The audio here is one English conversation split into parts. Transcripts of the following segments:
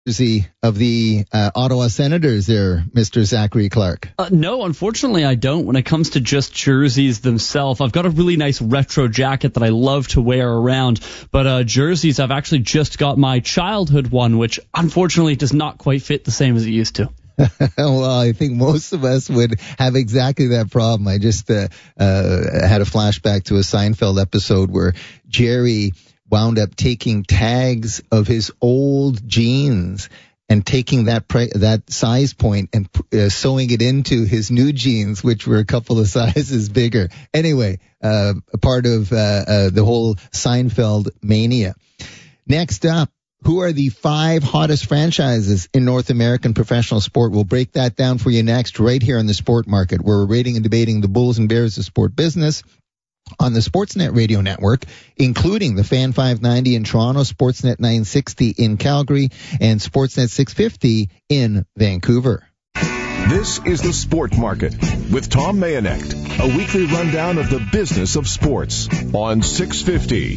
jersey of the Ottawa Senators there, Mr. Zachary Clark? No, unfortunately I don't. When it comes to just jerseys themselves, I've got a really nice retro jacket that I love to wear around. But jerseys, I've actually just got my childhood one, which unfortunately does not quite fit the same as it used to. Well, I think most of us would have exactly that problem. I just had a flashback to a Seinfeld episode where Jerry wound up taking tags of his old jeans and taking that size point and sewing it into his new jeans, which were a couple of sizes bigger. Anyway, a part of the whole Seinfeld mania. Next up, who are the 5 hottest franchises in North American professional sport? We'll break that down for you next, right here on the Sport Market. We're rating and debating the Bulls and Bears of sport business on the Sportsnet radio network, including the Fan 590 in Toronto, Sportsnet 960 in Calgary, and Sportsnet 650 in Vancouver. This is the Sport Market with Tom Mayanek, a weekly rundown of the business of sports on 650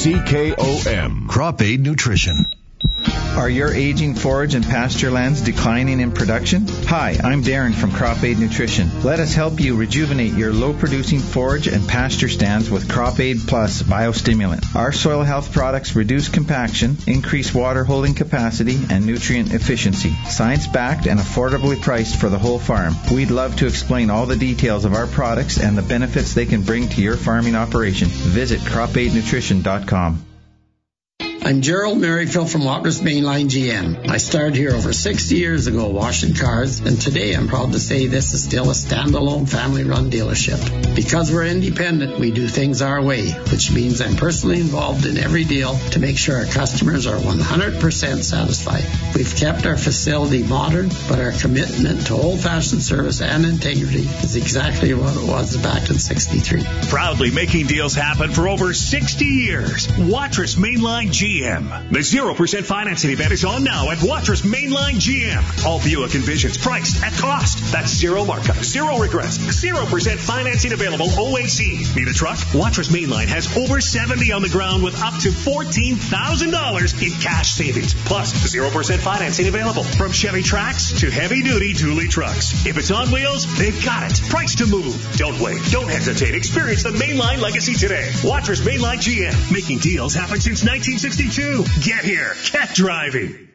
CKOM. Crop Aid Nutrition. Are your aging forage and pasture lands declining in production? Hi, I'm Darren from Crop Aid Nutrition. Let us help you rejuvenate your low-producing forage and pasture stands with Crop Aid Plus Biostimulant. Our soil health products reduce compaction, increase water holding capacity, and nutrient efficiency. Science-backed and affordably priced for the whole farm. We'd love to explain all the details of our products and the benefits they can bring to your farming operation. Visit cropaidnutrition.com. I'm Gerald Merrifield from Watrous Mainline GM. I started here over 60 years ago washing cars, and today I'm proud to say this is still a standalone family-run dealership. Because we're independent, we do things our way, which means I'm personally involved in every deal to make sure our customers are 100% satisfied. We've kept our facility modern, but our commitment to old-fashioned service and integrity is exactly what it was back in '63. Proudly making deals happen for over 60 years. Watrous Mainline GM. The 0% financing event is on now at Watrous Mainline GM. All Buick Envisions priced at cost. That's zero markup, zero regrets, 0% financing available OAC. Need a truck? Watrous Mainline has over 70 on the ground with up to $14,000 in cash savings. Plus 0% financing available from Chevy Trax to heavy-duty dually trucks. If it's on wheels, they've got it. Price to move. Don't wait. Don't hesitate. Experience the Mainline legacy today. Watrous Mainline GM. Making deals happen since 1962. Get here. Get driving.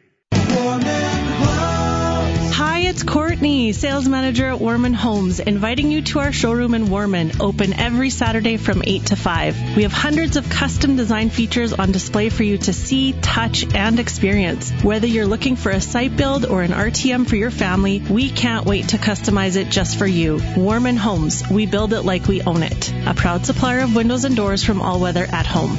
Hi, it's Courtney, sales manager at Warman Homes, inviting you to our showroom in Warman, open every Saturday from 8 to 5. We have hundreds of custom design features on display for you to see, touch, and experience. Whether you're looking for a site build or an RTM for your family, we can't wait to customize it just for you. Warman Homes, we build it like we own it. A proud supplier of windows and doors from All Weather at Home.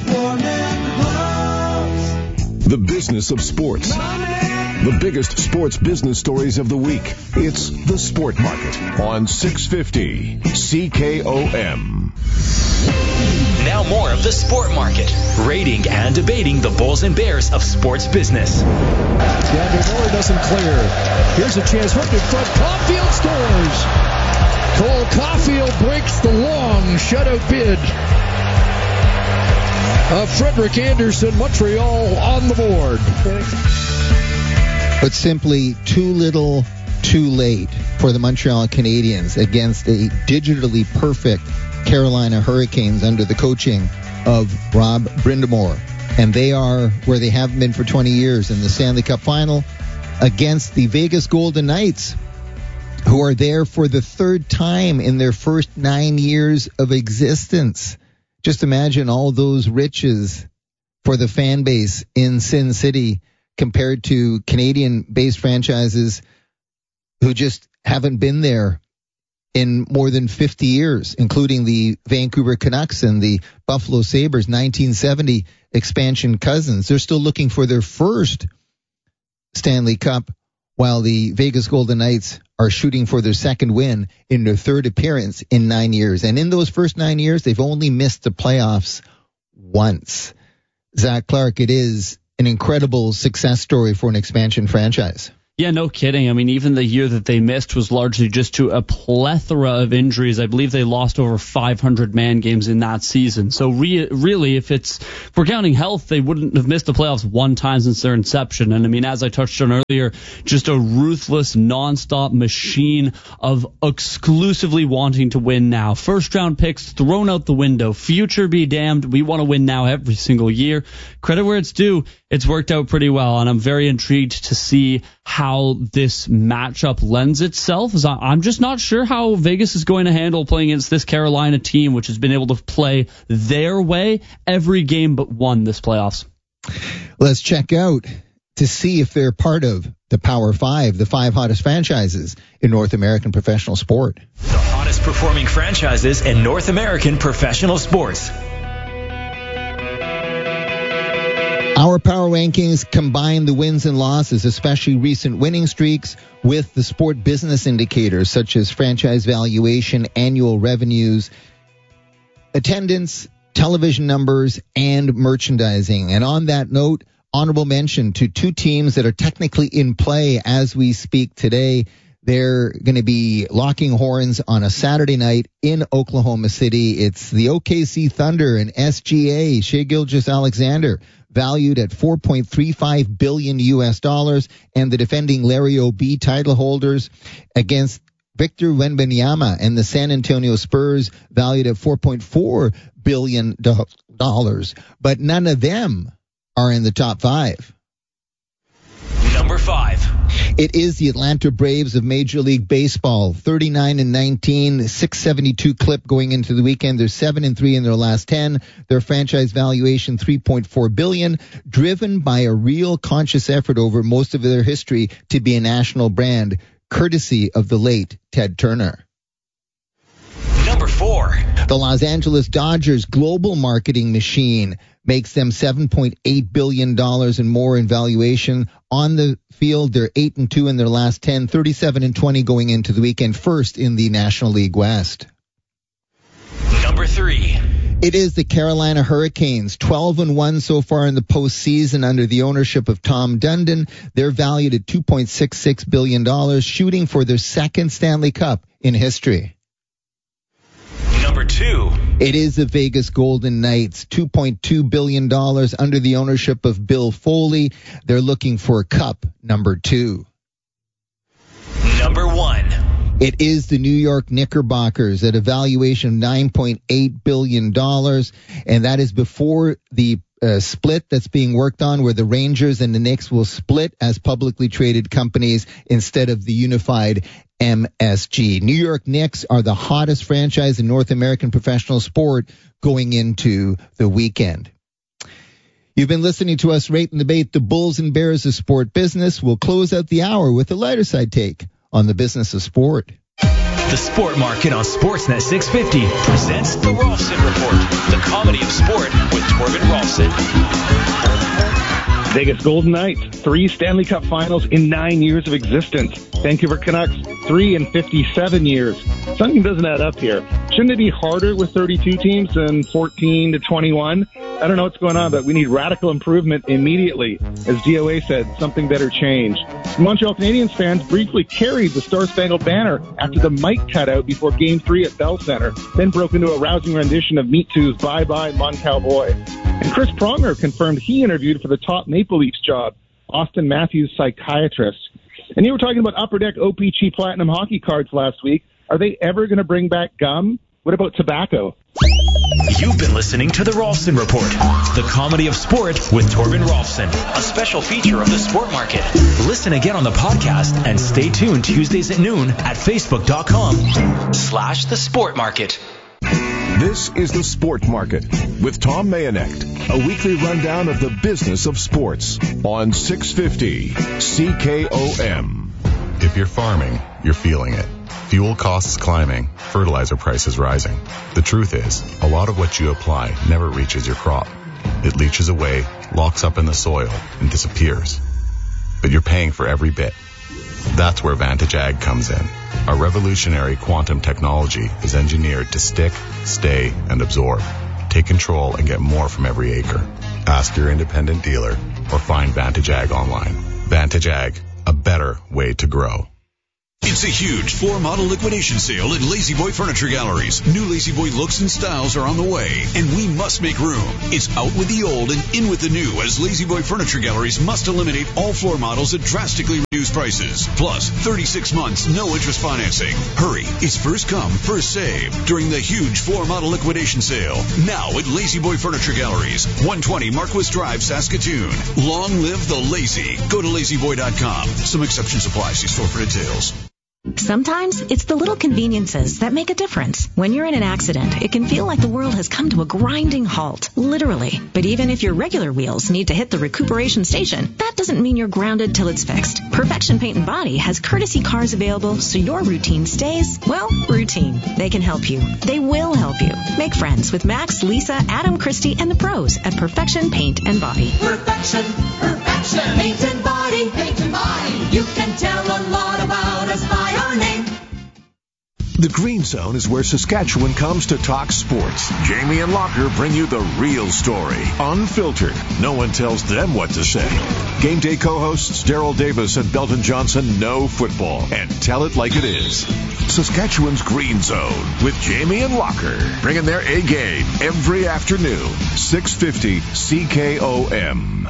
The business of sports. The biggest sports business stories of the week. It's the Sport Market on 650 CKOM. Now more of the Sport Market, rating and debating the Bulls and Bears of sports business. Xander Miller doesn't clear. Here's a chance. Hooked in front. Caulfield scores. Cole Caulfield breaks the long shutout bid of Frederick Anderson. Montreal on the board. But simply too little, too late for the Montreal Canadiens against a digitally perfect Carolina Hurricanes under the coaching of Rob Brind'Amour. And they are where they haven't been for 20 years in the Stanley Cup Final against the Vegas Golden Knights, who are there for the third time in their first 9 years of existence. Just imagine all those riches for the fan base in Sin City compared to Canadian-based franchises who just haven't been there in more than 50 years, including the Vancouver Canucks and the Buffalo Sabres, 1970 expansion cousins. They're still looking for their first Stanley Cup, while the Vegas Golden Knights are shooting for their second win in their third appearance in 9 years. And in those first 9 years, they've only missed the playoffs once. Zach Clark, it is an incredible success story for an expansion franchise. Yeah, no kidding. I mean, even the year that they missed was largely just to a plethora of injuries. I believe they lost over 500 man games in that season. So really, if we're counting health, they wouldn't have missed the playoffs one time since their inception. And I mean, as I touched on earlier, just a ruthless, nonstop machine of exclusively wanting to win now. First round picks thrown out the window. Future be damned. We want to win now every single year. Credit where it's due. It's worked out pretty well, and I'm very intrigued to see how this matchup lends itself. As I'm just not sure how Vegas is going to handle playing against this Carolina team, which has been able to play their way every game but one this playoffs. Let's check out to see if they're part of the Power 5, the 5 hottest franchises in North American professional sport. The hottest performing franchises in North American professional sports. Our power rankings combine the wins and losses, especially recent winning streaks, with the sport business indicators such as franchise valuation, annual revenues, attendance, television numbers, and merchandising. And on that note, honorable mention to 2 teams that are technically in play as we speak today. They're going to be locking horns on a Saturday night in Oklahoma City. It's the OKC Thunder and SGA, Shai Gilgeous-Alexander, valued at $4.35 billion US, and the defending Larry O'B title holders against Victor Wembanyama and the San Antonio Spurs, valued at $4.4 billion. But none of them are in the top 5. Number 5. It is the Atlanta Braves of Major League Baseball, 39-19, 672 clip going into the weekend. They're 7-3 in their last 10. Their franchise valuation $3.4 billion, driven by a real conscious effort over most of their history to be a national brand, courtesy of the late Ted Turner. Number 4. The Los Angeles Dodgers global marketing machine makes them $7.8 billion and more in valuation. On the field, they're 8-2 in their last 10, 37-20 going into the weekend, first in the National League West. Number 3. It is the Carolina Hurricanes, 12-1 so far in the postseason under the ownership of Tom Dundon. They're valued at $2.66 billion, shooting for their second Stanley Cup in history. Number 2. It is the Vegas Golden Knights, $2.2 billion under the ownership of Bill Foley. They're looking for Cup number 2. Number 1. It is the New York Knickerbockers at a valuation of $9.8 billion, and that is before the split that's being worked on where the Rangers and the Knicks will split as publicly traded companies instead of the unified MSG. New York Knicks are the hottest franchise in North American professional sport going into the weekend. You've been listening to us rate and debate the Bulls and Bears of sport business. We'll close out the hour with a lighter side take on the business of sport. The Sport Market on Sportsnet 650 presents the Rolfson Report, the comedy of sport with Torben Rolfson. Vegas Golden Knights, 3 Stanley Cup Finals in 9 years of existence. Vancouver Canucks, 3 in 57 years. Something doesn't add up here. Shouldn't it be harder with 32 teams than 14 to 21? I don't know what's going on, but we need radical improvement immediately. As DOA said, something better change. Montreal Canadiens fans briefly carried the Star-Spangled Banner after the mic cut out before Game 3 at Bell Center, then broke into a rousing rendition of Meat Two's Bye Bye Mon Cowboy. And Chris Pronger confirmed he interviewed for the top Maple Leafs job, Austin Matthews psychiatrist. And you were talking about Upper Deck OPC Platinum hockey cards last week. Are they ever going to bring back gum? What about tobacco? You've been listening to the Rolfson Report, the comedy of sport with Torben Rolfson, a special feature of the Sport Market. Listen again on the podcast and stay tuned Tuesdays at noon at facebook.com/the Sport Market. This is the Sport Market with Tom Mayonet, a weekly rundown of the business of sports on 650 CKOM. If you're farming, you're feeling it. Fuel costs climbing, fertilizer prices rising. The truth is, a lot of what you apply never reaches your crop. It leaches away, locks up in the soil, and disappears. But you're paying for every bit. That's where Vantage Ag comes in. Our revolutionary quantum technology is engineered to stick, stay, and absorb. Take control and get more from every acre. Ask your independent dealer or find Vantage Ag online. Vantage Ag, a better way to grow. It's a huge floor model liquidation sale at Lazy Boy Furniture Galleries. New Lazy Boy looks and styles are on the way, and we must make room. It's out with the old and in with the new, as Lazy Boy Furniture Galleries must eliminate all floor models at drastically reduced prices. Plus, 36 months, no interest financing. Hurry, it's first come, first save during the huge floor model liquidation sale. Now at Lazy Boy Furniture Galleries, 120 Marquis Drive, Saskatoon. Long live the lazy. Go to lazyboy.com. Some exceptions apply. See store for details. Sometimes it's the little conveniences that make a difference. When you're in an accident, it can feel like the world has come to a grinding halt, literally. But even if your regular wheels need to hit the recuperation station, that doesn't mean you're grounded till it's fixed. Perfection Paint and Body has courtesy cars available so your routine stays, well, routine. They can help you. They will help you. Make friends with Max, Lisa, Adam, Christy, and the pros at Perfection Paint and Body. Perfection Paint and Body. Paint and Body. You can tell a lot about us by our name. The Green Zone is where Saskatchewan comes to talk sports. Jamie and Locker bring you the real story, unfiltered. No one tells them what to say. Game day co-hosts Daryl Davis and Belton Johnson know football and tell it like it is. Saskatchewan's Green Zone with Jamie and Locker, bringing their A game every afternoon, 650 CKOM.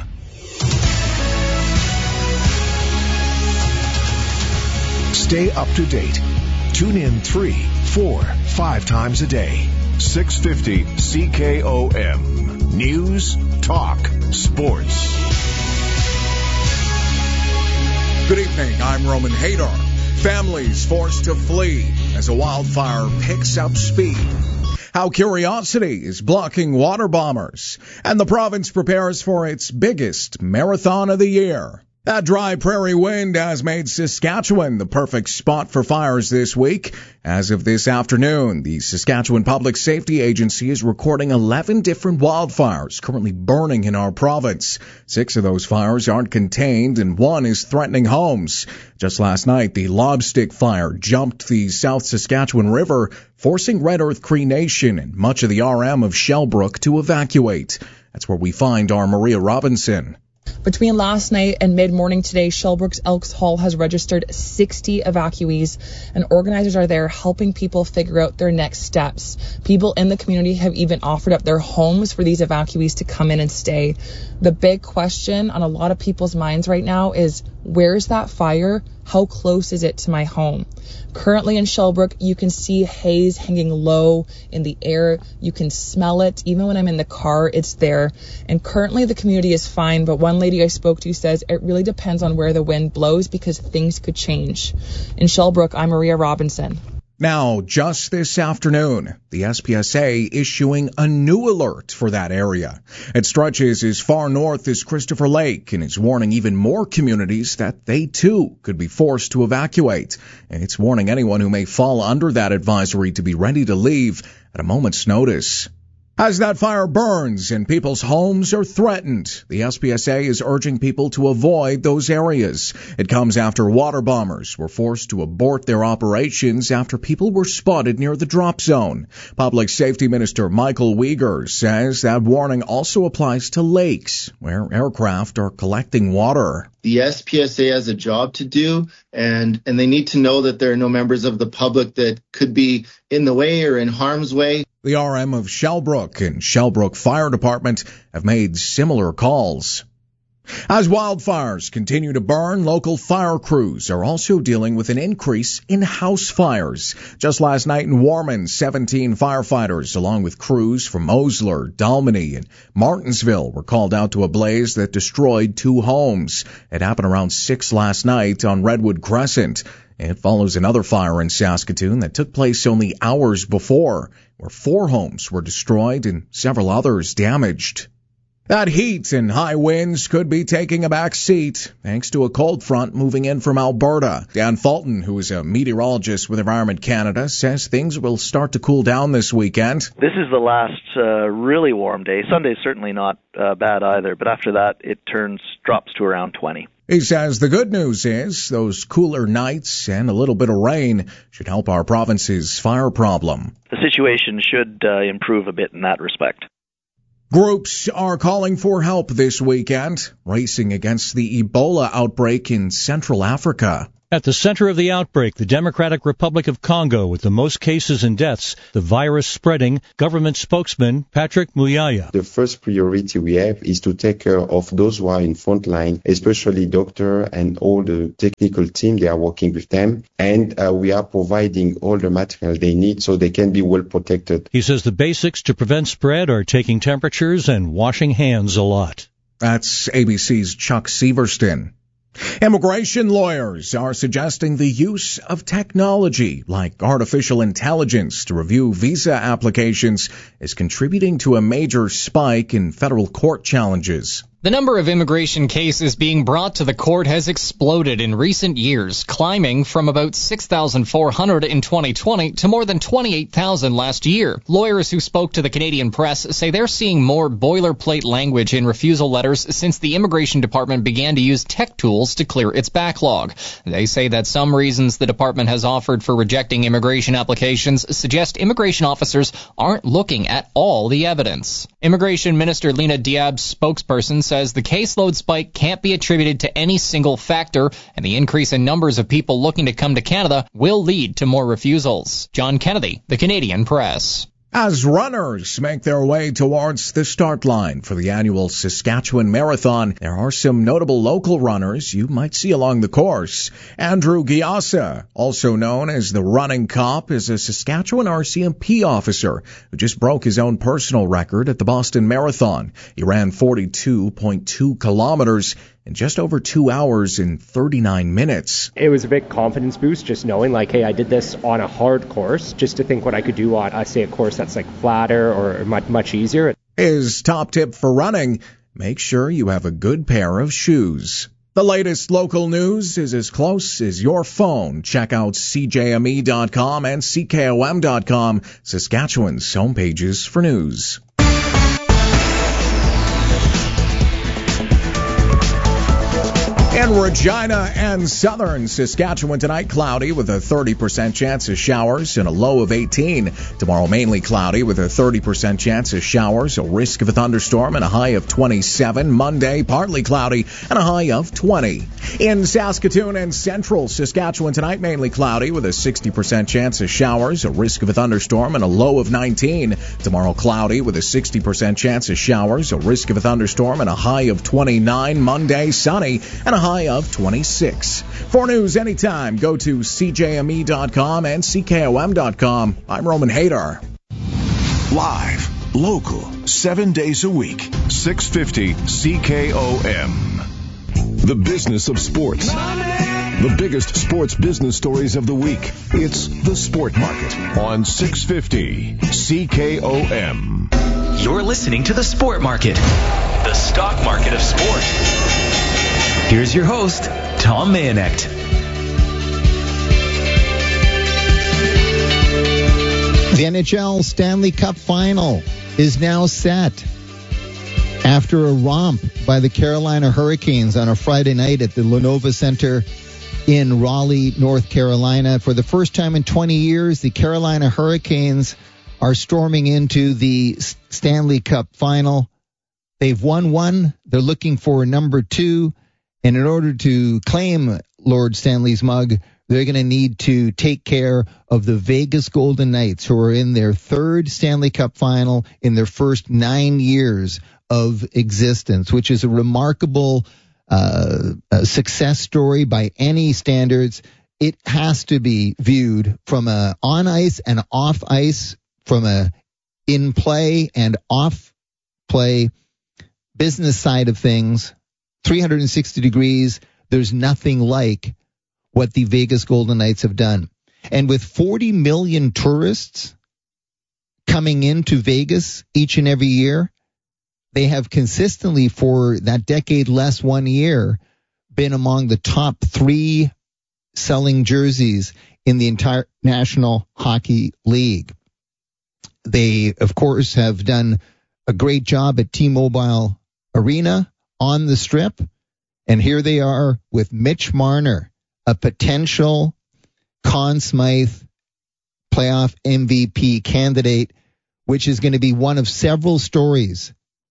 Stay up to date. Tune in 3, 4, 5 times a day. 650 CKOM. News, talk, sports. Good evening. I'm Roman Hadar. Families forced to flee as a wildfire picks up speed. How curiosity is blocking water bombers. And the province prepares for its biggest marathon of the year. That dry prairie wind has made Saskatchewan the perfect spot for fires this week. As of this afternoon, the Saskatchewan Public Safety Agency is recording 11 different wildfires currently burning in our province. 6 of those fires aren't contained, and 1 is threatening homes. Just last night, the Lobstick Fire jumped the South Saskatchewan River, forcing Red Earth Cree Nation and much of the RM of Shellbrook to evacuate. That's where we find our Maria Robinson. Between last night and mid-morning today, Shellbrook's Elks Hall has registered 60 evacuees, and organizers are there helping people figure out their next steps. People in the community have even offered up their homes for these evacuees to come in and stay. The big question on a lot of people's minds right now is, where's that fire? How close is it to my home? Currently in Shellbrook, you can see haze hanging low in the air. You can smell it. Even when I'm in the car, it's there. And currently the community is fine, but one lady I spoke to says it really depends on where the wind blows because things could change. In Shellbrook, I'm Maria Robinson. Now, just this afternoon, the SPSA issuing a new alert for that area. It stretches as far north as Christopher Lake and is warning even more communities that they too could be forced to evacuate. And it's warning anyone who may fall under that advisory to be ready to leave at a moment's notice. As that fire burns and people's homes are threatened, the SPSA is urging people to avoid those areas. It comes after water bombers were forced to abort their operations after people were spotted near the drop zone. Public Safety Minister Michael Uyghur says that warning also applies to lakes, where aircraft are collecting water. The SPSA has a job to do, and they need to know that there are no members of the public that could be in the way or in harm's way. The RM of Shellbrook and Shellbrook Fire Department have made similar calls. As wildfires continue to burn, local fire crews are also dealing with an increase in house fires. Just last night in Warman, 17 firefighters, along with crews from Osler, Dalmany, and Martinsville, were called out to a blaze that destroyed 2 homes. It happened around 6 last night on Redwood Crescent. It follows another fire in Saskatoon that took place only hours before, where 4 homes were destroyed and several others damaged. That heat and high winds could be taking a back seat thanks to a cold front moving in from Alberta. Dan Fulton, who is a meteorologist with Environment Canada, says things will start to cool down this weekend. This is the last really warm day. Sunday's certainly not bad either, but after that it drops to around 20. He says the good news is those cooler nights and a little bit of rain should help our province's fire problem. The situation should improve a bit in that respect. Groups are calling for help this weekend, racing against the Ebola outbreak in Central Africa. At the center of the outbreak, the Democratic Republic of Congo, with the most cases and deaths, the virus spreading, government spokesman Patrick Muyaya. The first priority we have is to take care of those who are in front line, especially doctor and all the technical team. They are working with them, and we are providing all the material they need so they can be well protected. He says the basics to prevent spread are taking temperatures and washing hands a lot. That's ABC's Chuck Severston. Immigration lawyers are suggesting the use of technology like artificial intelligence to review visa applications is contributing to a major spike in federal court challenges. The number of immigration cases being brought to the court has exploded in recent years, climbing from about 6,400 in 2020 to more than 28,000 last year. Lawyers who spoke to the Canadian press say they're seeing more boilerplate language in refusal letters since the Immigration Department began to use tech tools to clear its backlog. They say that some reasons the department has offered for rejecting immigration applications suggest immigration officers aren't looking at all the evidence. Immigration Minister Lena Diab's spokesperson says the caseload spike can't be attributed to any single factor, and the increase in numbers of people looking to come to Canada will lead to more refusals. John Kennedy, The Canadian Press. As runners make their way towards the start line for the annual Saskatchewan Marathon, there are some notable local runners you might see along the course. Andrew Giassa, also known as the Running Cop, is a Saskatchewan RCMP officer who just broke his own personal record at the Boston Marathon. He ran 42.2 kilometers in just over 2 hours and 39 minutes. It was a big confidence boost just knowing, like, hey, I did this on a hard course, just to think what I could do on, say, a course that's like flatter or much easier. His top tip for running: make sure you have a good pair of shoes. The latest local news is as close as your phone. Check out CJME.com and CKOM.com, Saskatchewan's homepages for news. In Regina and southern Saskatchewan tonight, cloudy with a 30% chance of showers and a low of 18. Tomorrow, mainly cloudy with a 30% chance of showers, a risk of a thunderstorm, and a high of 27. Monday, partly cloudy and a high of 20. In Saskatoon and central Saskatchewan tonight, mainly cloudy with a 60% chance of showers, a risk of a thunderstorm, and a low of 19. Tomorrow, cloudy with a 60% chance of showers, a risk of a thunderstorm, and a high of 29. Monday, sunny and a high of 26. For news anytime, go to CJME.com and CKOM.com. I'm Roman Hader. Live, local, 7 days a week, 650 CKOM. The business of sports. The biggest sports business stories of the week. It's The Sport Market on 650 CKOM. You're listening to The Sport Market, the stock market of sport. Here's your host, Tom Mayenknecht. The NHL Stanley Cup Final is now set. After a romp by the Carolina Hurricanes on a Friday night at the Lenovo Center in Raleigh, North Carolina, for the first time in 20 years, the Carolina Hurricanes are storming into the Stanley Cup Final. They've won one. They're looking for number 2. And in order to claim Lord Stanley's mug, they're going to need to take care of the Vegas Golden Knights, who are in their 3rd Stanley Cup final in their first 9 years of existence, which is a remarkable success story by any standards. It has to be viewed from a on ice and off ice, from a in play and off play business side of things. 360 degrees, there's nothing like what the Vegas Golden Knights have done. And with 40 million tourists coming into Vegas each and every year, they have consistently, for that decade less 1 year, been among the top 3 selling jerseys in the entire National Hockey League. They, of course, have done a great job at T-Mobile Arena on the Strip, and here they are with Mitch Marner, a potential Conn Smythe playoff MVP candidate, which is going to be one of several stories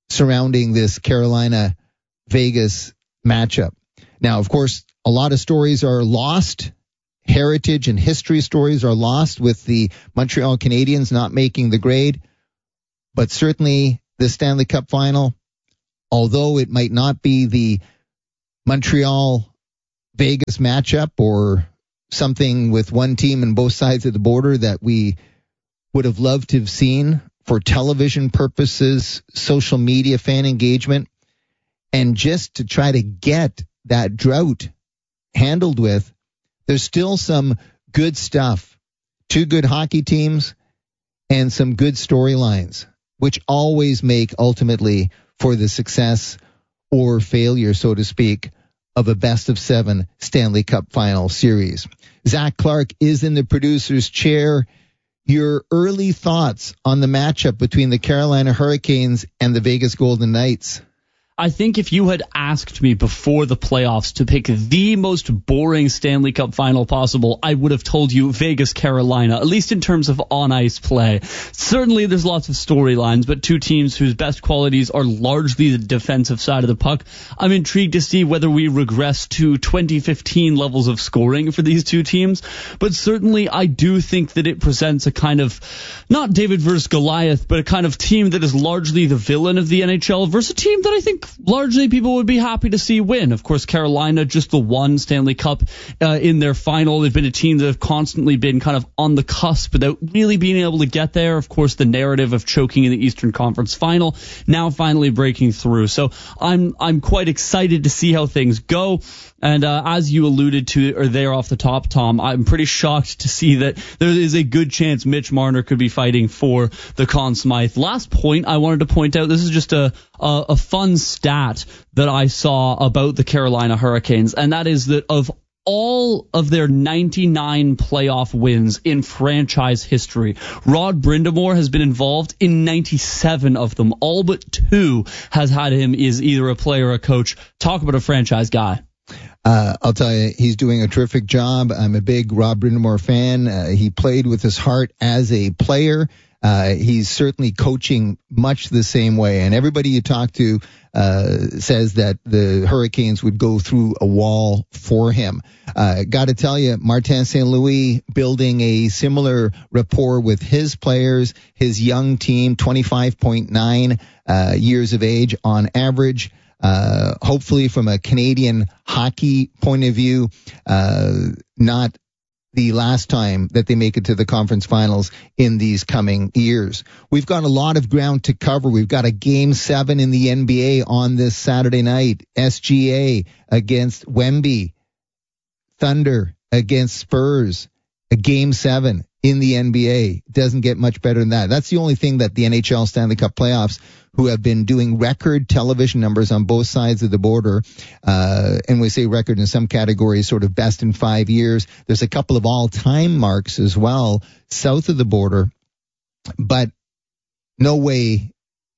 surrounding this Carolina-Vegas matchup. Now, of course, a lot of stories are lost. Heritage and history stories are lost with the Montreal Canadiens not making the grade. But certainly the Stanley Cup final, although it might not be the Montreal-Vegas matchup or something with one team on both sides of the border that we would have loved to have seen for television purposes, social media, fan engagement, and just to try to get that drought handled with, there's still some good stuff. 2 good hockey teams and some good storylines, which always make ultimately for the success or failure, so to speak, of a best-of-7 Stanley Cup final series. Zach Clark is in the producer's chair. Your early thoughts on the matchup between the Carolina Hurricanes and the Vegas Golden Knights? I think if you had asked me before the playoffs to pick the most boring Stanley Cup final possible, I would have told you Vegas, Carolina, at least in terms of on-ice play. Certainly there's lots of storylines, but 2 teams whose best qualities are largely the defensive side of the puck. I'm intrigued to see whether we regress to 2015 levels of scoring for these 2 teams, but certainly I do think that it presents a kind of, not David versus Goliath, but a kind of team that is largely the villain of the NHL versus a team that I think largely people would be happy to see win. Of course, Carolina, just the one Stanley Cup in their final. They've been a team that have constantly been kind of on the cusp without really being able to get there. Of course, the narrative of choking in the Eastern Conference final, now finally breaking through. So I'm quite excited to see how things go. And as you alluded to, or there off the top, Tom, I'm pretty shocked to see that there is a good chance Mitch Marner could be fighting for the Conn Smythe. Last point I wanted to point out, this is just a fun stat that I saw about the Carolina Hurricanes, and that is that of all of their 99 playoff wins in franchise history, Rod Brind'Amour has been involved in 97 of them. All but 2 has had him as either a player or a coach. Talk about a franchise guy. I'll tell you, he's doing a terrific job. I'm a big Rod Brind'Amour fan. He played with his heart as a player. He's certainly coaching much the same way. And everybody you talk to says that the Hurricanes would go through a wall for him. Got to tell you, Martin St. Louis building a similar rapport with his players, his young team, 25.9 years of age on average. Hopefully from a Canadian hockey point of view, not the last time that they make it to the conference finals in these coming years. We've got a lot of ground to cover. We've got a Game 7 in the NBA on this Saturday night. SGA against Wemby. Thunder against Spurs. A Game 7 in the NBA. Doesn't get much better than that. That's the only thing that the NHL Stanley Cup playoffs, who have been doing record television numbers on both sides of the border, and we say record in some categories, sort of best in 5 years. There's a couple of all-time marks as well south of the border, but no way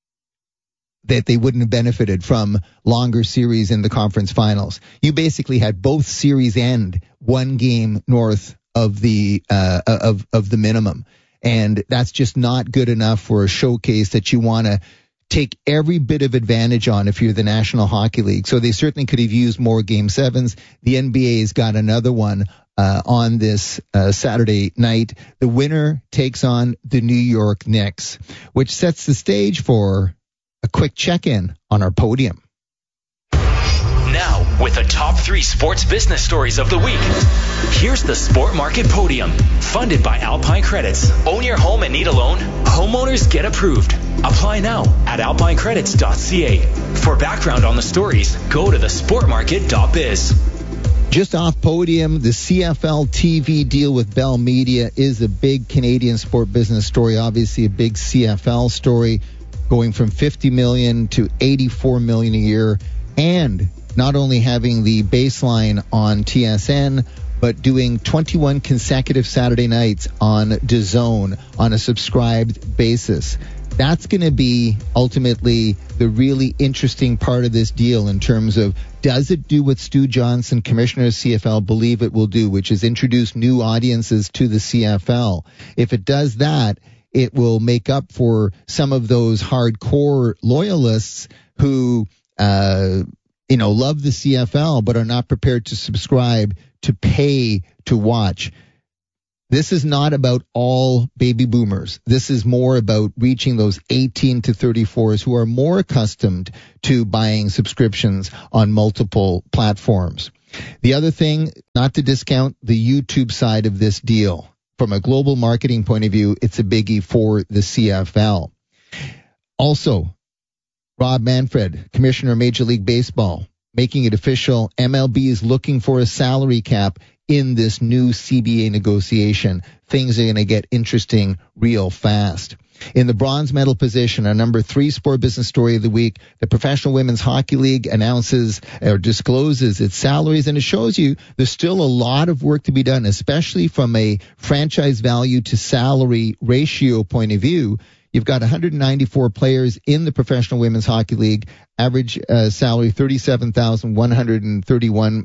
that they wouldn't have benefited from longer series in the conference finals. You basically had both series end 1 game north of the of the minimum, and that's just not good enough for a showcase that you want to take every bit of advantage on if you're the National Hockey League. So they certainly could have used more Game 7s. The NBA's got another one on this Saturday night. The winner takes on the New York Knicks, which sets the stage for a quick check-in on our podium. Now, with the top 3 sports business stories of the week, here's the Sport Market Podium, funded by Alpine Credits. Own your home and need a loan? Homeowners get approved. Apply now at alpinecredits.ca. For background on the stories, go to thesportmarket.biz. Just off podium, the CFL TV deal with Bell Media is a big Canadian sport business story, obviously a big CFL story, going from $50 million to $84 million a year, and not only having the baseline on TSN, but doing 21 consecutive Saturday nights on DAZN on a subscribed basis. That's going to be ultimately the really interesting part of this deal in terms of, does it do what Stu Johnson, Commissioner of CFL, believe it will do, which is introduce new audiences to the CFL? If it does that, it will make up for some of those hardcore loyalists who, love the CFL but are not prepared to subscribe, to pay to watch. This is not about all baby boomers. This is more about reaching those 18 to 34s who are more accustomed to buying subscriptions on multiple platforms. The other thing, not to discount the YouTube side of this deal. From a global marketing point of view, it's a biggie for the CFL. Also, Rob Manfred, Commissioner of Major League Baseball, making it official, MLB is looking for a salary cap in this new CBA negotiation. Things are going to get interesting real fast. In the bronze medal position, our number 3 sport business story of the week, the Professional Women's Hockey League announces or discloses its salaries, and it shows you there's still a lot of work to be done, especially from a franchise value to salary ratio point of view. You've got 194 players in the Professional Women's Hockey League, average salary $37,131.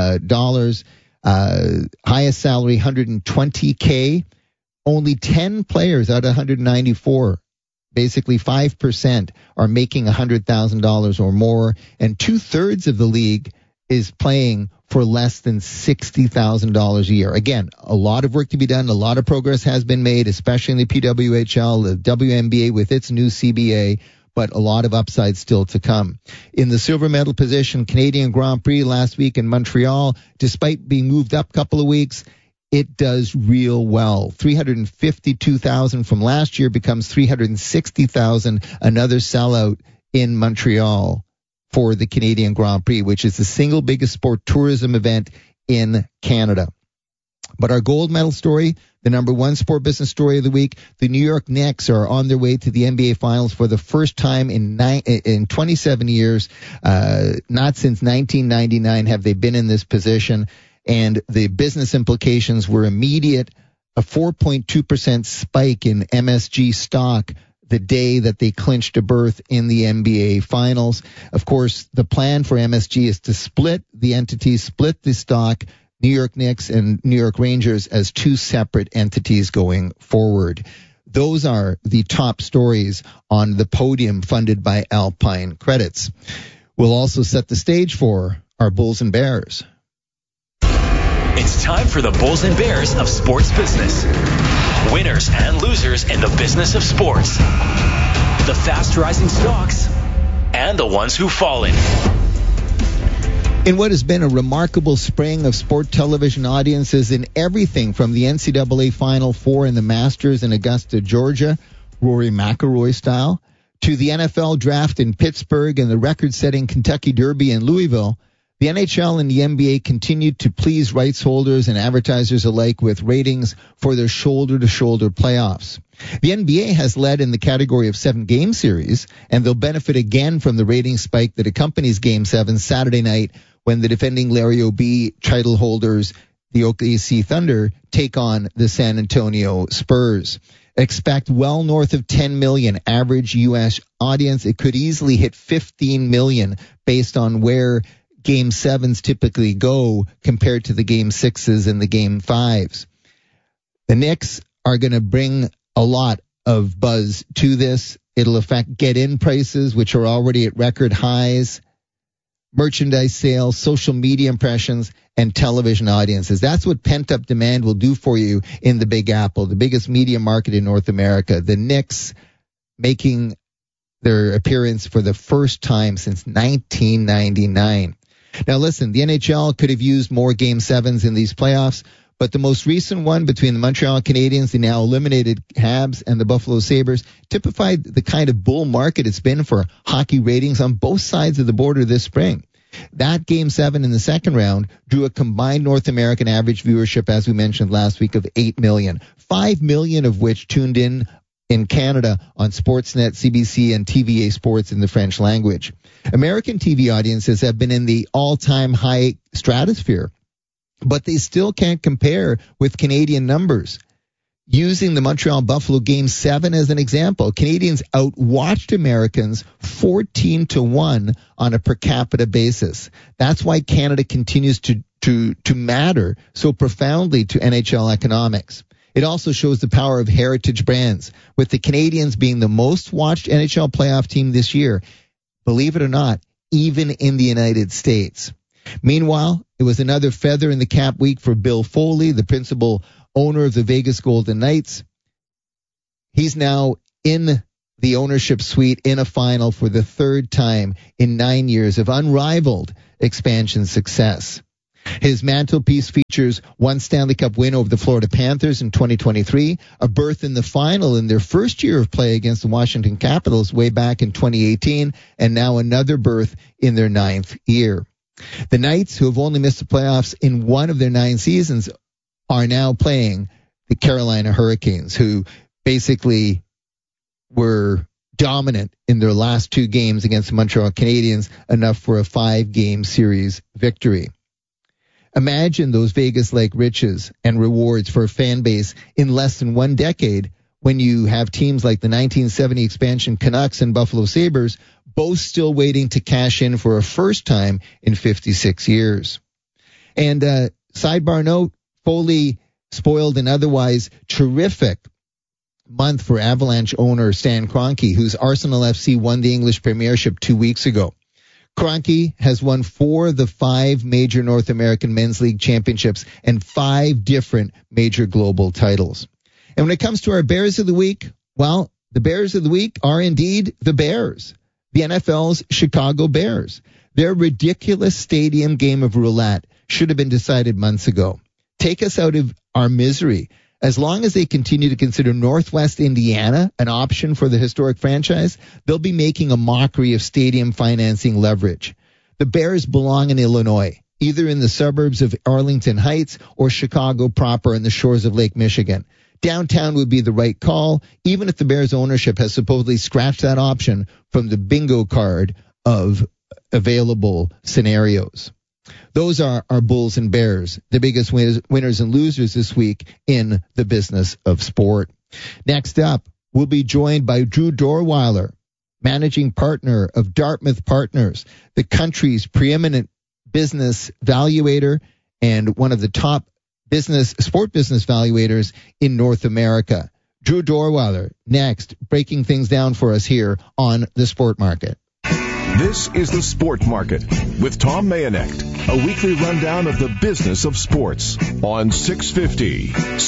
Highest salary $120K. Only 10 players out of 194, basically 5%, are making $100,000 or more, and 2/3 of the league is playing for less than $60,000 a year. Again, a lot of work to be done. A lot of progress has been made, especially in the PWHL, the WNBA with its new CBA, but a lot of upside still to come. In the silver medal position, Canadian Grand Prix last week in Montreal, despite being moved up a couple of weeks, it does real well. 352,000 from last year becomes 360,000, another sellout in Montreal for the Canadian Grand Prix, which is the single biggest sport tourism event in Canada. But our gold medal story, the number 1 sport business story of the week, the New York Knicks are on their way to the NBA Finals for the first time in 27 years. Not since 1999 have they been in this position. And the business implications were immediate, a 4.2% spike in MSG stock the day that they clinched a berth in the NBA Finals. Of course, the plan for MSG is to split the entities, split the stock, New York Knicks and New York Rangers, as 2 separate entities going forward. Those are the top stories on the podium funded by Alpine Credits. We'll also set the stage for our Bulls and Bears. It's time for the Bulls and Bears of sports business. Winners and losers in the business of sports. The fast-rising stocks and the ones who've fallen. In what has been a remarkable spring of sport television audiences in everything from the NCAA Final Four in the Masters in Augusta, Georgia, Rory McIlroy style, to the NFL Draft in Pittsburgh and the record-setting Kentucky Derby in Louisville, the NHL and the NBA continued to please rights holders and advertisers alike with ratings for their shoulder-to-shoulder playoffs. The NBA has led in the category of 7-game series, and they'll benefit again from the rating spike that accompanies Game 7 Saturday night when the defending Larry O'B title holders, the OKC Thunder, take on the San Antonio Spurs. Expect well north of 10 million average U.S. audience. It could easily hit 15 million based on where Game 7s typically go compared to the Game 6s and the Game 5s. The Knicks are going to bring a lot of buzz to this. It'll affect get-in prices, which are already at record highs, merchandise sales, social media impressions, and television audiences. That's what pent-up demand will do for you in the Big Apple, the biggest media market in North America. The Knicks making their appearance for the first time since 1999. Now listen, the NHL could have used more Game 7s in these playoffs, but the most recent one between the Montreal Canadiens, the now eliminated Habs, and the Buffalo Sabres typified the kind of bull market it's been for hockey ratings on both sides of the border this spring. That Game 7 in the second round drew a combined North American average viewership, as we mentioned last week, of 8 million, 5 million of which tuned in Canada on Sportsnet, CBC, and TVA Sports in the French language. American TV audiences have been in the all-time high stratosphere, but they still can't compare with Canadian numbers. Using the Montreal-Buffalo Game 7 as an example, Canadians outwatched Americans 14-1 on a per capita basis. That's why Canada continues to matter so profoundly to NHL economics. It also shows the power of heritage brands, with the Canadiens being the most watched NHL playoff team this year, believe it or not, even in the United States. Meanwhile, it was another feather in the cap week for Bill Foley, the principal owner of the Vegas Golden Knights. He's now in the ownership suite in a final for the third time in 9 years of unrivaled expansion success. His mantelpiece features one Stanley Cup win over the Florida Panthers in 2023, a berth in the final in their first year of play against the Washington Capitals way back in 2018, and now another berth in their 9th year. The Knights, who have only missed the playoffs in one of their 9 seasons, are now playing the Carolina Hurricanes, who basically were dominant in their last 2 games against the Montreal Canadiens, enough for a 5-game series victory. Imagine those Vegas-like riches and rewards for a fan base in less than 1 decade when you have teams like the 1970 expansion Canucks and Buffalo Sabres both still waiting to cash in for a first time in 56 years. And sidebar note, Foley spoiled an otherwise terrific month for Avalanche owner Stan Kroenke, whose Arsenal FC won the English Premiership 2 weeks ago. Kroenke has won 4 of the 5 major North American Men's League championships and 5 different major global titles. And when it comes to our Bears of the Week, well, the Bears of the Week are indeed the Bears, the NFL's Chicago Bears. Their ridiculous stadium game of roulette should have been decided months ago. Take us out of our misery. As long as they continue to consider Northwest Indiana an option for the historic franchise, they'll be making a mockery of stadium financing leverage. The Bears belong in Illinois, either in the suburbs of Arlington Heights or Chicago proper on the shores of Lake Michigan. Downtown would be the right call, even if the Bears ownership has supposedly scratched that option from the bingo card of available scenarios. Those are our Bulls and Bears, the biggest winners and losers this week in the business of sport. Next up, we'll be joined by Drew Dorweiler, managing partner of Dartmouth Partners, the country's preeminent business valuator and one of the top sport business valuators in North America. Drew Dorweiler, next, breaking things down for us here on The Sport Market. This is The Sport Market with Tom Mayonet, a weekly rundown of the business of sports on 650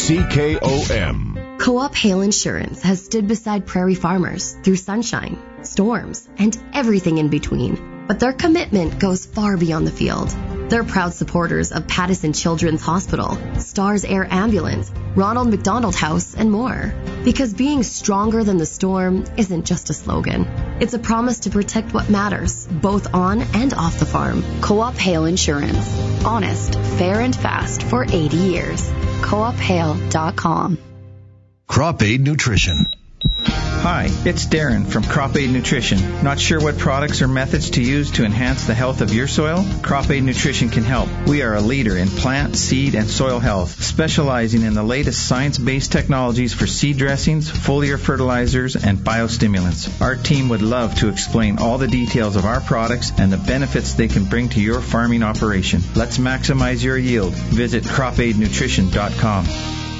CKOM. Co-op Hail Insurance has stood beside prairie farmers through sunshine, storms, and everything in between. But their commitment goes far beyond the field. They're proud supporters of Pattison Children's Hospital, Stars Air Ambulance, Ronald McDonald House, and more. Because being stronger than the storm isn't just a slogan. It's a promise to protect what matters, both on and off the farm. Co-op Hail Insurance. Honest, fair, and fast for 80 years. CoopHail.com. Crop Aid Nutrition. Hi, it's Darren from Crop Aid Nutrition. Not sure what products or methods to use to enhance the health of your soil? Crop Aid Nutrition can help. We are a leader in plant, seed, and soil health, specializing in the latest science-based technologies for seed dressings, foliar fertilizers, and biostimulants. Our team would love to explain all the details of our products and the benefits they can bring to your farming operation. Let's maximize your yield. Visit cropaidnutrition.com.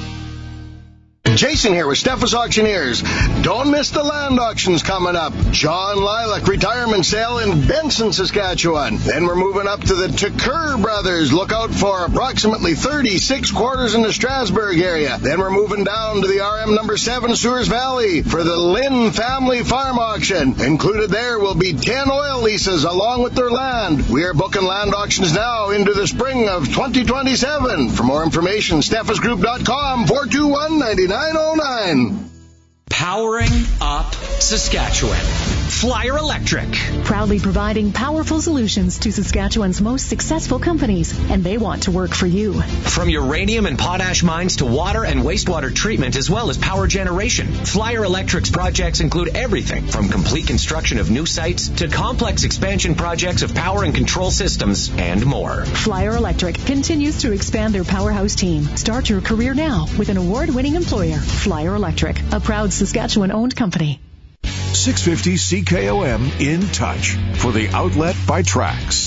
Jason here with Steffes Auctioneers. Don't miss the land auctions coming up. John Lilac retirement sale in Benson, Saskatchewan. Then we're moving up to the Tucker Brothers. Look out for approximately 36 quarters in the Strasbourg area. Then we're moving down to the RM number 7 Sewers Valley for the Lynn Family Farm Auction. Included there will be 10 oil leases along with their land. We are booking land auctions now into the spring of 2027. For more information, steffesgroup.com 421-9909. Powering up Saskatchewan. Flyer Electric. Proudly providing powerful solutions to Saskatchewan's most successful companies, and they want to work for you. From uranium and potash mines to water and wastewater treatment, as well as power generation, Flyer Electric's projects include everything from complete construction of new sites to complex expansion projects of power and control systems and more. Flyer Electric continues to expand their powerhouse team. Start your career now with an award-winning employer, Flyer Electric, a proud Saskatchewan-owned company. 650 CKOM in touch for the outlet by Trax.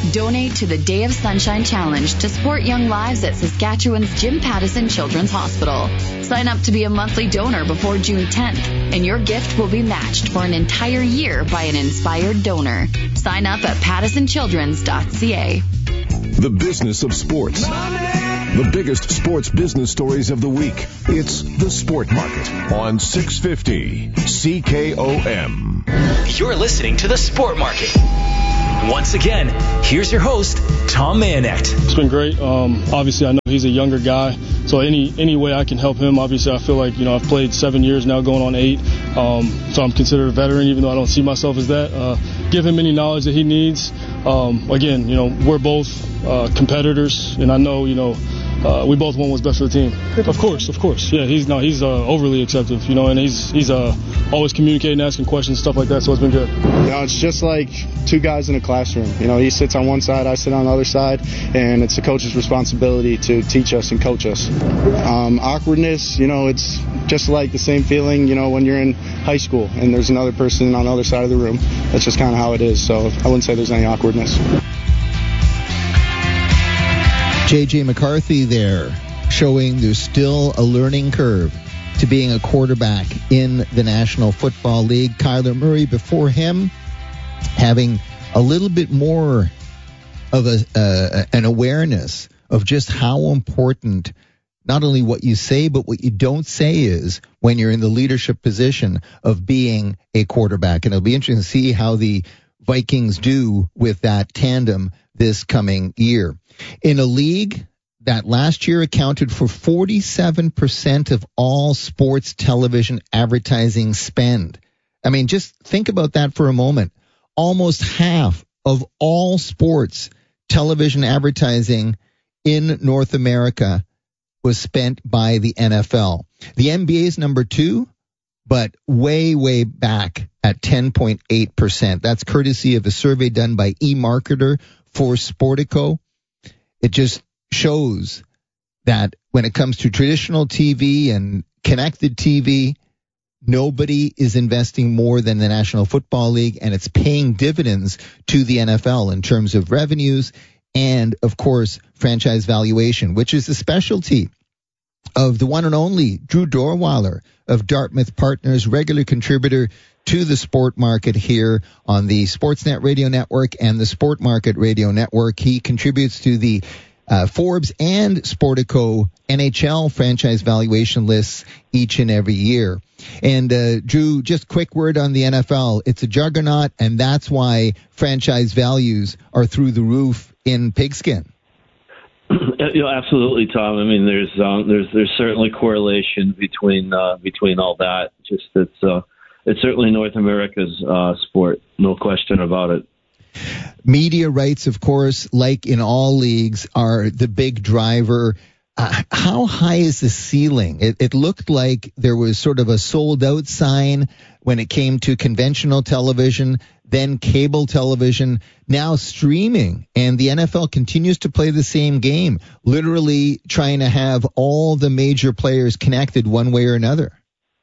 Donate to the Day of Sunshine Challenge to support young lives at Saskatchewan's Jim Pattison Children's Hospital. Sign up to be a monthly donor before June 10th, and your gift will be matched for an entire year by an inspired donor. Sign up at pattisonchildrens.ca. The business of sports. The biggest sports business stories of the week. It's The Sport Market on 650 CKOM. You're listening to The Sport Market. Once again, here's your host, Tom Mayonet. It's been great. Obviously, I know he's a younger guy, so any way I can help him. Obviously, I feel like, I've played 7 years now, going on 8, so I'm considered a veteran, even though I don't see myself as that. Give him any knowledge that he needs. Again, we're both competitors, and I know, we both want what's best for the team. Of course. Yeah, he's overly acceptive, and he's always communicating, asking questions, stuff like that. So it's been good. It's just like two guys in a classroom. He sits on one side, I sit on the other side, and it's the coach's responsibility to teach us and coach us. Awkwardness, it's just like the same feeling, when you're in high school and there's another person on the other side of the room. That's just kind of how it is. So I wouldn't say there's any awkwardness. J.J. McCarthy there, showing there's still a learning curve to being a quarterback in the National Football League. Kyler Murray before him, having a little bit more of an awareness of just how important not only what you say, but what you don't say is when you're in the leadership position of being a quarterback. And it'll be interesting to see how the Vikings do with that tandem this coming year. In a league that last year accounted for 47% of all sports television advertising spend. I mean, just think about that for a moment. Almost half of all sports television advertising in North America was spent by the NFL. The NBA is number 2, but way, way back at 10.8%. That's courtesy of a survey done by eMarketer for Sportico. It just shows that when it comes to traditional TV and connected TV, nobody is investing more than the National Football League, and it's paying dividends to the NFL in terms of revenues and, of course, franchise valuation, which is the specialty of the one and only Drew Dorweiler of Dartmouth Partners, regular contributor to the Sport Market here on the Sportsnet Radio Network and the Sport Market Radio Network. He contributes to the Forbes and Sportico NHL franchise valuation lists each and every year. And Drew, just quick word on the NFL. It's a juggernaut, and that's why franchise values are through the roof in pigskin. Absolutely, Tom. I mean, there's certainly correlation between all that. Just it's certainly North America's sport, no question about it. Media rights, of course, like in all leagues, are the big driver. How high is the ceiling? It looked like there was sort of a sold-out sign when it came to conventional television, then cable television, now streaming. And the NFL continues to play the same game, literally trying to have all the major players connected one way or another.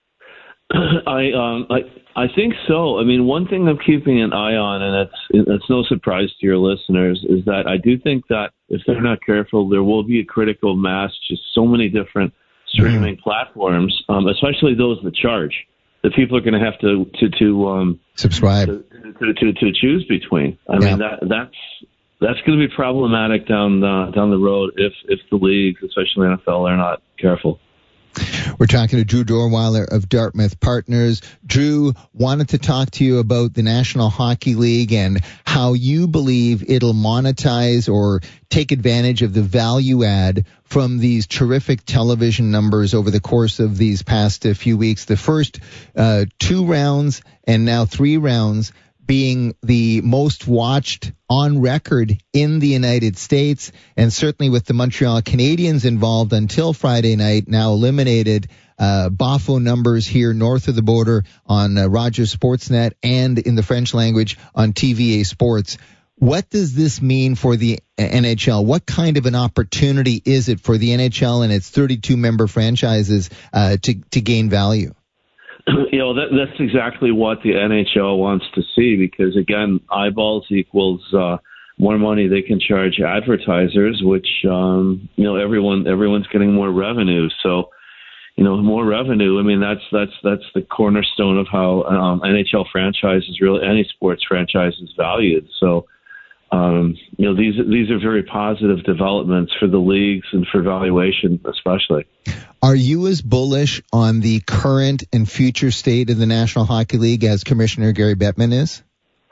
I think so. I mean, one thing I'm keeping an eye on, and it's no surprise to your listeners, is that I do think that if they're not careful, there will be a critical mass, just so many different streaming platforms, especially those that charge, that people are going to have to subscribe to choose between. I mean, that's going to be problematic down the road if the leagues, especially NFL, are not careful. We're talking to Drew Dorweiler of Dartmouth Partners. Drew, wanted to talk to you about the National Hockey League and how you believe it'll monetize or take advantage of the value add from these terrific television numbers over the course of these past few weeks. The first 2 rounds and now 3 rounds being the most watched on record in the United States, and certainly with the Montreal Canadiens involved until Friday night, now eliminated. Bafo numbers here north of the border on Rogers Sportsnet and in the French language on TVA Sports. What does this mean for the NHL? What kind of an opportunity is it for the NHL and its 32-member franchises to gain value? That's exactly what the NHL wants to see, because again, eyeballs equals more money they can charge advertisers, which everyone's getting more revenue. So, more revenue. I mean, that's the cornerstone of how NHL franchises, really any sports franchise, is valued. So, these are very positive developments for the leagues and for valuation, especially. Are you as bullish on the current and future state of the National Hockey League as Commissioner Gary Bettman is?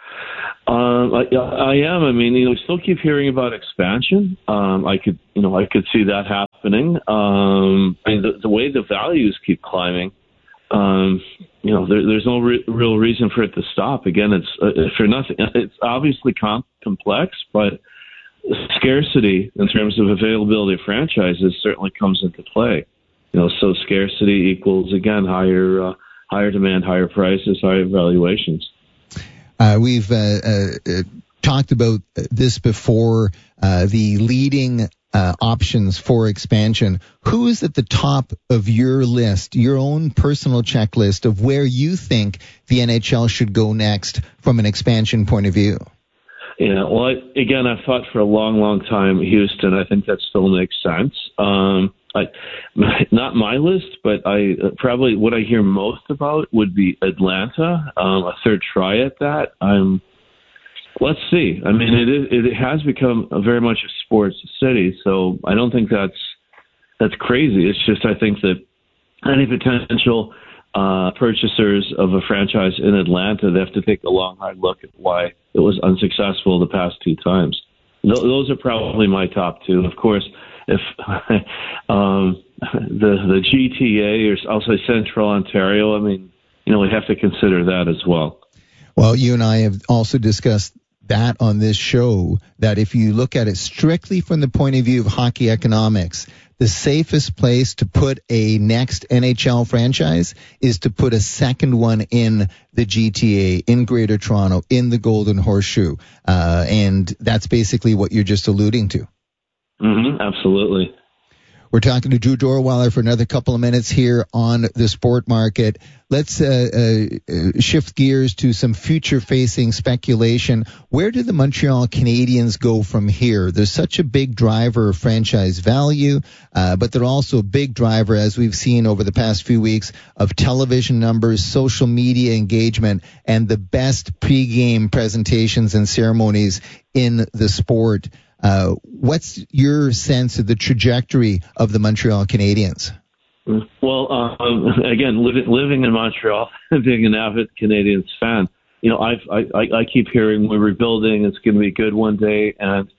I am. I mean, we still keep hearing about expansion. I could see that happening. The way the values keep climbing, there's no real reason for it to stop. Again, it's for nothing. It's obviously complex, but scarcity in terms of availability of franchises certainly comes into play. So scarcity equals, again, higher demand, higher prices, higher valuations. We've talked about this before, the leading options for expansion. Who is at the top of your list, your own personal checklist of where you think the NHL should go next from an expansion point of view? Yeah, well, I've thought for a long, long time Houston. I think that still makes sense. Not my list, but probably what I hear most about would be Atlanta. A third try at that. Let's see. I mean, it has become very much a sports city, so I don't think that's crazy. It's just I think that any potential purchasers of a franchise in Atlanta, they have to take a long, hard look at why it was unsuccessful the past two times. Those are probably my top two. Of course, if the GTA, or I'll say Central Ontario, I mean, we have to consider that as well. Well, you and I have also discussed that on this show, that if you look at it strictly from the point of view of hockey economics, the safest place to put a next NHL franchise is to put a second one in the GTA, in Greater Toronto, in the Golden Horseshoe. And that's basically what you're just alluding to. Mm-hmm, absolutely. We're talking to Drew Dorweiler for another couple of minutes here on the Sport Market. Let's shift gears to some future-facing speculation. Where do the Montreal Canadiens go from here? There's such a big driver of franchise value, but they're also a big driver, as we've seen over the past few weeks, of television numbers, social media engagement, and the best pregame presentations and ceremonies in the sport. What's your sense of the trajectory of the Montreal Canadiens? Well, again, living in Montreal, being an avid Canadiens fan, I keep hearing we're rebuilding. It's going to be good one day, and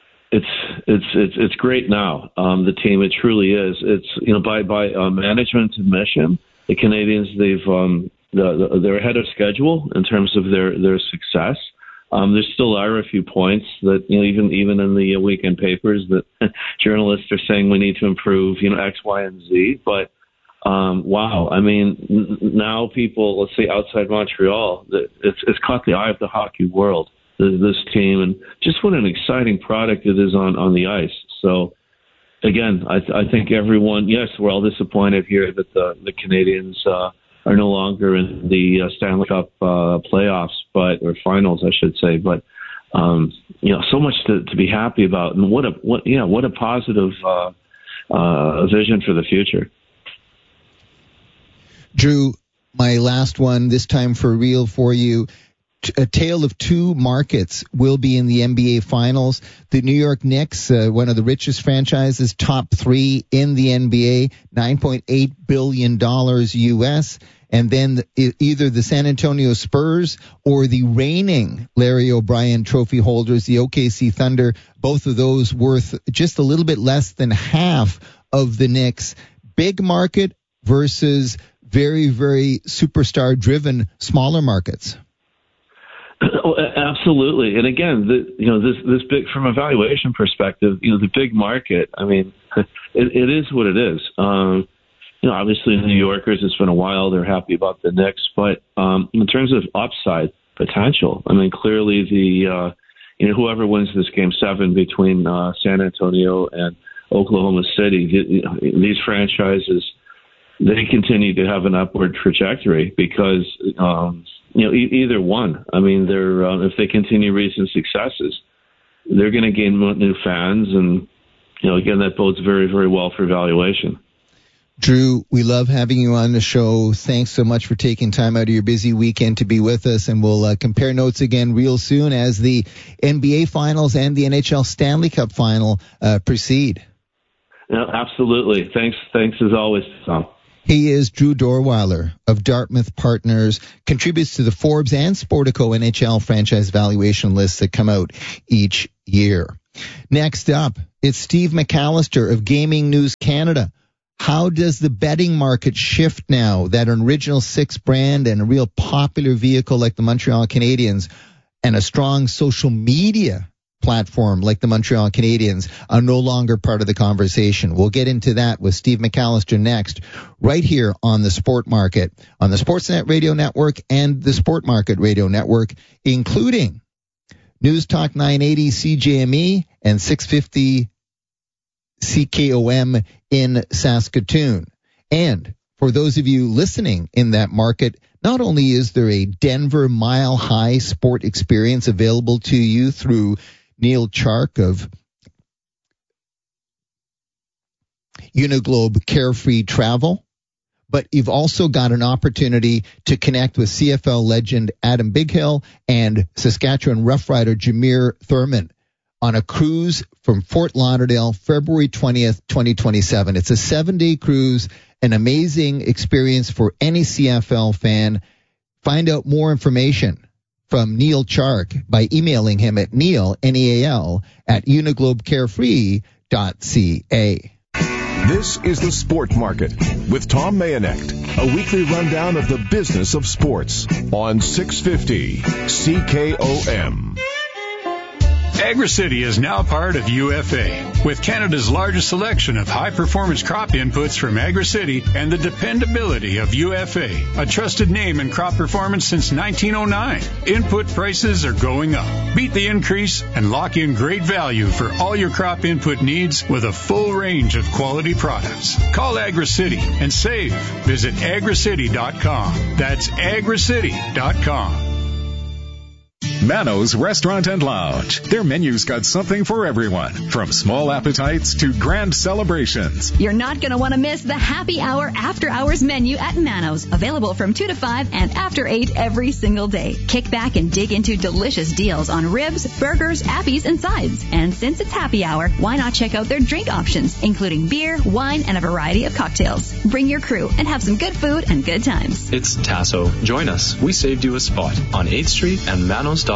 it's great now. The team, it truly is. It's by management's admission, the Canadiens, they're ahead of schedule in terms of their success. There still are a few points that, even in the weekend papers, that journalists are saying we need to improve, X, Y, and Z. But, wow, I mean, now people, let's say outside Montreal, it's caught the eye of the hockey world, this team, and just what an exciting product it is on the ice. So, again, I think everyone, yes, we're all disappointed here that the Canadiens are no longer in the Stanley Cup playoffs, or finals, I should say. But so much to be happy about, and what a positive vision for the future. Drew, my last one, this time for real for you. A tale of two markets will be in the NBA Finals. The New York Knicks, one of the richest franchises, top three in the NBA, $9.8 billion US. And then either the San Antonio Spurs or the reigning Larry O'Brien Trophy holders, the OKC Thunder, both of those worth just a little bit less than half of the Knicks. Big market versus very, very superstar-driven smaller markets. Oh, absolutely. And again, this big, from a valuation perspective, the big market, I mean, it is what it is. Obviously the New Yorkers, it's been a while. They're happy about the Knicks, but in terms of upside potential, I mean, clearly whoever wins this Game 7 between San Antonio and Oklahoma City, these franchises, they continue to have an upward trajectory because either one. I mean, they're if they continue recent successes, they're going to gain new fans, and again, that bodes very, very well for evaluation. Drew, we love having you on the show. Thanks so much for taking time out of your busy weekend to be with us, and we'll compare notes again real soon as the NBA Finals and the NHL Stanley Cup Final proceed. Yeah, absolutely. Thanks as always, Tom. He is Drew Dorweiler of Dartmouth Partners, contributes to the Forbes and Sportico NHL franchise valuation lists that come out each year. Next up, it's Steve McAllister of Gaming News Canada. How does the betting market shift now that an Original Six brand and a real popular vehicle like the Montreal Canadiens and a strong social media platform like the Montreal Canadiens are no longer part of the conversation? We'll get into that with Steve McAllister next, right here on the Sport Market, on the Sportsnet Radio Network and the Sport Market Radio Network, including News Talk 980 CJME and 650 CKOM in Saskatoon. And for those of you listening in that market, not only is there a Denver Mile High sport experience available to you through Neil Chark of Uniglobe Carefree Travel, but you've also got an opportunity to connect with CFL legend Adam Bighill and Saskatchewan Rough Rider Jameer Thurman on a cruise from Fort Lauderdale, February 20th, 2027. It's a 7-day cruise, an amazing experience for any CFL fan. Find out more information from Neil Chark by emailing him at Neil, Neal, at uniglobecarefree.ca. This is the Sport Market with Tom Mayonet, a weekly rundown of the business of sports on 650 CKOM. AgriCity is now part of UFA, with Canada's largest selection of high-performance crop inputs from AgriCity and the dependability of UFA, a trusted name in crop performance since 1909. Input prices are going up. Beat the increase and lock in great value for all your crop input needs with a full range of quality products. Call AgriCity and save. Visit agricity.com. That's agricity.com. Mano's Restaurant and Lounge. Their menu's got something for everyone, from small appetites to grand celebrations. You're not going to want to miss the happy hour after hours menu at Mano's, available from 2 to 5 and after 8 every single day. Kick back and dig into delicious deals on ribs, burgers, appies, and sides. And since it's happy hour, why not check out their drink options, including beer, wine, and a variety of cocktails. Bring your crew and have some good food and good times. It's Tasso. Join us. We saved you a spot on 8th Street and Manos.ca.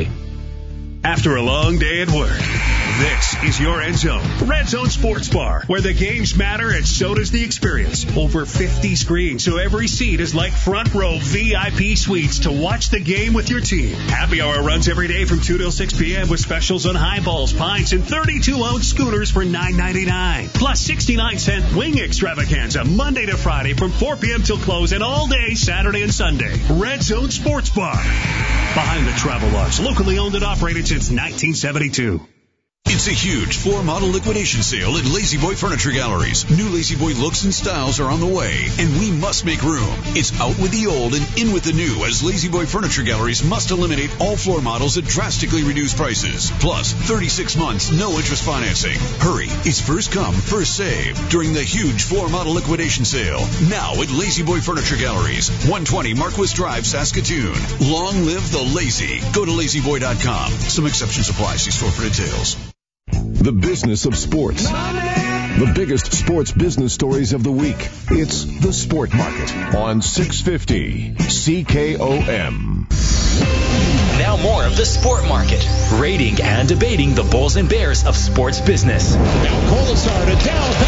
After a long day at work, this is your Red Zone. Red Zone Sports Bar, where the games matter and so does the experience. Over 50 screens, so every seat is like front row VIP suites to watch the game with your team. Happy hour runs every day from 2 till 6 p.m. with specials on highballs, pints, and 32-ounce schooners for $9.99. Plus 69-cent wing extravaganza Monday to Friday from 4 p.m. till close and all day Saturday and Sunday. Red Zone Sports Bar. Behind the Travel Lodge, locally owned and operated since 1972. It's a huge floor model liquidation sale at La-Z-Boy Furniture Galleries. New La-Z-Boy looks and styles are on the way, and we must make room. It's out with the old and in with the new, as La-Z-Boy Furniture Galleries must eliminate all floor models at drastically reduced prices. Plus, 36 months, no interest financing. Hurry, it's first come, first save during the huge floor model liquidation sale. Now at La-Z-Boy Furniture Galleries, 120 Marquis Drive, Saskatoon. Long live the lazy. Go to lazyboy.com. Some exceptions apply. See store for details. The business of sports. The biggest sports business stories of the week. It's the Sport Market on 650 CKOM. Now more of the Sport Market, rating and debating the bulls and bears of sports business. Now Colasar to down.